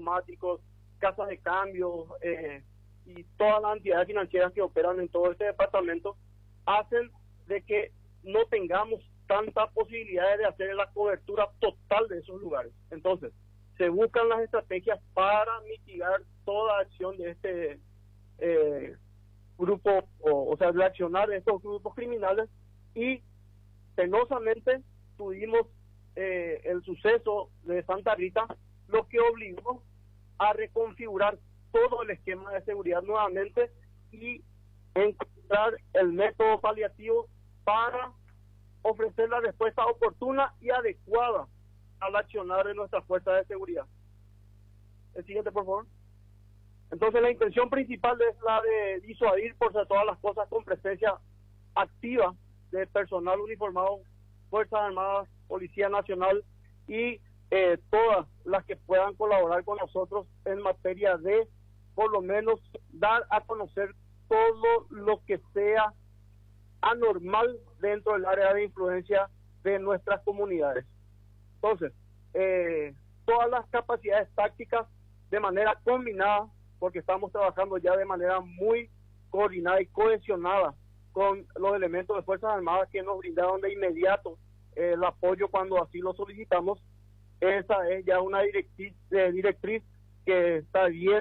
automáticos, casas de cambio y todas las entidades financieras que operan en todo este departamento hacen de que no tengamos tantas posibilidades de hacer la cobertura total de esos lugares. Entonces, se buscan las estrategias para mitigar toda acción de este grupo, o sea, reaccionar de estos grupos criminales, y penosamente tuvimos el suceso de Santa Rita, lo que obligó a reconfigurar todo el esquema de seguridad nuevamente y encontrar el método paliativo para ofrecer la respuesta oportuna y adecuada al accionar de nuestras fuerzas de seguridad. El siguiente, por favor. Entonces, la intención principal es la de disuadir por sobre todas las cosas con presencia activa de personal uniformado, Fuerzas Armadas, Policía Nacional y todas las que puedan colaborar con nosotros en materia de, por lo menos, dar a conocer todo lo que sea anormal dentro del área de influencia de nuestras comunidades. Entonces, todas las capacidades tácticas de manera combinada, porque estamos trabajando ya de manera muy coordinada y cohesionada con los elementos de Fuerzas Armadas que nos brindaron de inmediato el apoyo cuando así lo solicitamos. Esa es ya una directriz que está bien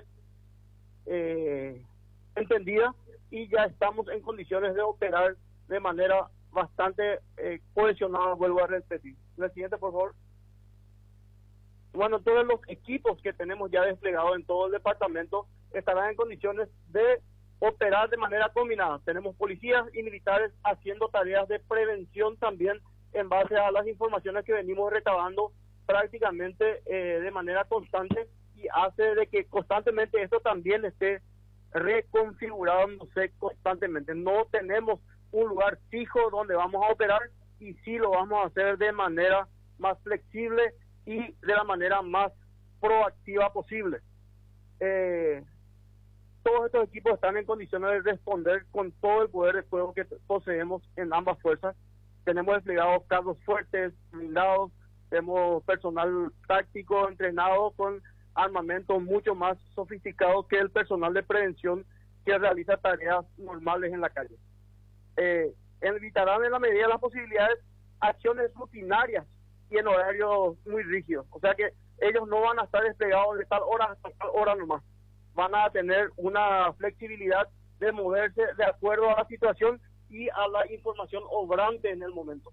entendida y ya estamos en condiciones de operar de manera bastante cohesionada, vuelvo a repetir. El siguiente, por favor. Bueno, todos los equipos que tenemos ya desplegados en todo el departamento estarán en condiciones de operar de manera combinada. Tenemos policías y militares haciendo tareas de prevención también en base a las informaciones que venimos recabando prácticamente de manera constante, y hace de que constantemente esto también esté reconfigurándose constantemente. No tenemos un lugar fijo donde vamos a operar, y sí lo vamos a hacer de manera más flexible y de la manera más proactiva posible. Todos estos equipos están en condiciones de responder con todo el poder de fuego que poseemos en ambas fuerzas. Tenemos desplegados carros fuertes, blindados, tenemos personal táctico entrenado con armamento mucho más sofisticado que el personal de prevención que realiza tareas normales en la calle. Evitarán en la medida de las posibilidades acciones rutinarias y en horarios muy rígidos. O sea que ellos no van a estar desplegados de tal hora hasta tal hora nomás. Van a tener una flexibilidad de moverse de acuerdo a la situación y a la información obrante en el momento.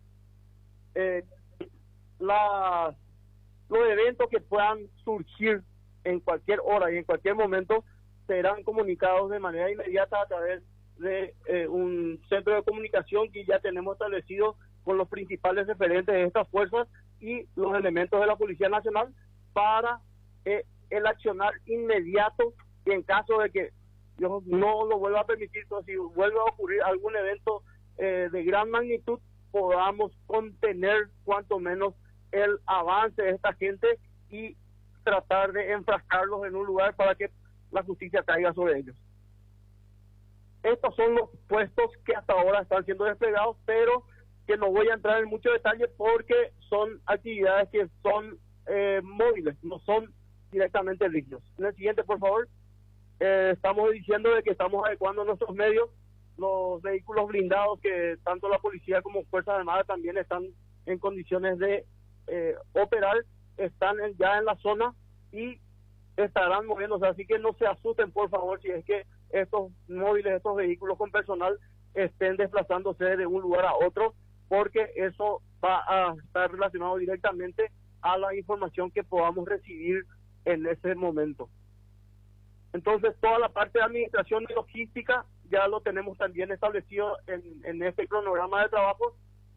Los eventos que puedan surgir en cualquier hora y en cualquier momento serán comunicados de manera inmediata a través de un centro de comunicación que ya tenemos establecido con los principales referentes de estas fuerzas y los elementos de la Policía Nacional para el accionar inmediato, y en caso de que Dios no lo vuelva a permitir, si vuelve a ocurrir algún evento de gran magnitud, podamos contener cuanto menos el avance de esta gente y tratar de enfrascarlos en un lugar para que la justicia caiga sobre ellos. Estos son los puestos que hasta ahora están siendo desplegados, pero que no voy a entrar en mucho detalle porque son actividades que son móviles, no son directamente rígidos. En el siguiente, por favor. Estamos diciendo de que estamos adecuando nuestros medios, los vehículos blindados que tanto la policía como Fuerzas Armadas también están en condiciones de operar, están ya en la zona y estarán moviéndose, así que no se asusten, por favor, si es que estos móviles, estos vehículos con personal estén desplazándose de un lugar a otro, porque eso va a estar relacionado directamente a la información que podamos recibir en ese momento. Entonces, toda la parte de administración y logística ya lo tenemos también establecido en este cronograma de trabajo,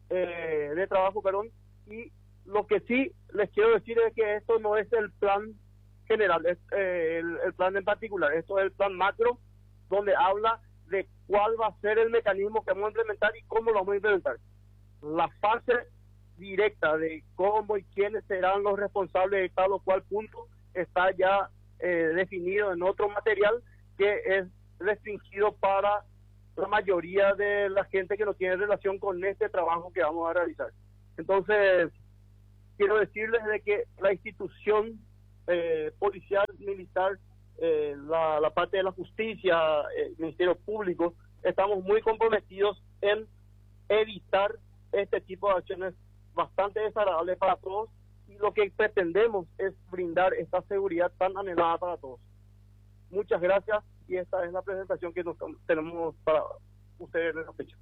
y lo que sí les quiero decir es que esto no es el plan general, es el plan en particular, esto es el plan macro, donde habla de cuál va a ser el mecanismo que vamos a implementar y cómo lo vamos a implementar. La fase directa de cómo y quiénes serán los responsables de tal o cual punto está ya definido en otro material que es restringido para la mayoría de la gente que no tiene relación con este trabajo que vamos a realizar. Entonces, quiero decirles de que la institución policial, militar, la parte de la justicia, el Ministerio Público, estamos muy comprometidos en evitar este tipo de acciones bastante desagradables para todos, y lo que pretendemos es brindar esta seguridad tan anhelada para todos. Muchas gracias, y esta es la presentación que tenemos para ustedes en esta fecha.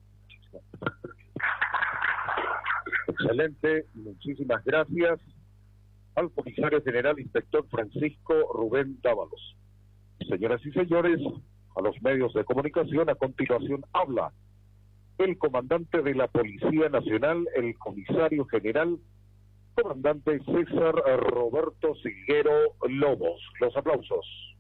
Excelente, muchísimas gracias al comisario general inspector Francisco Rubén Dávalos. Señoras y señores, a los medios de comunicación, a continuación habla el comandante de la Policía Nacional, el comisario general, comandante César Roberto Silguero Lobos. Los aplausos.